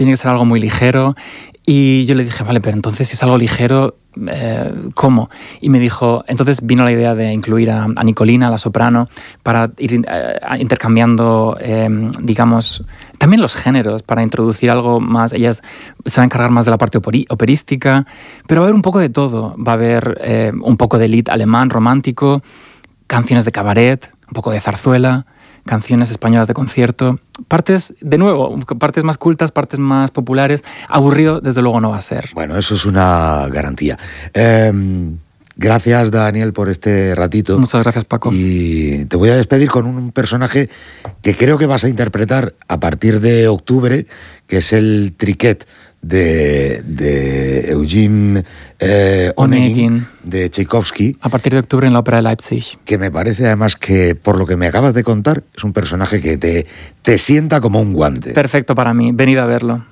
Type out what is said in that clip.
tiene que ser algo muy ligero. Y yo le dije, vale, pero entonces si es algo ligero, ¿cómo? Y me dijo, entonces vino la idea de incluir a Nicolina, la soprano, para ir intercambiando, digamos, también los géneros, para introducir algo más. Ellas se van a encargar más de la parte operística, pero va a haber un poco de todo. Va a haber un poco de lied alemán romántico, canciones de cabaret, un poco de zarzuela, canciones españolas de concierto, partes, de nuevo, partes más cultas, partes más populares. Aburrido, desde luego, no va a ser. Bueno, eso es una garantía. Gracias, Daniel, por este ratito. Muchas gracias, Paco. Y te voy a despedir con un personaje que creo que vas a interpretar a partir de octubre, que es el Triquet de Eugene Onegin, de Tchaikovsky. A partir de octubre en la Ópera de Leipzig. Que me parece además que, por lo que me acabas de contar, es un personaje que te sienta como un guante. Perfecto para mí. Venid a verlo.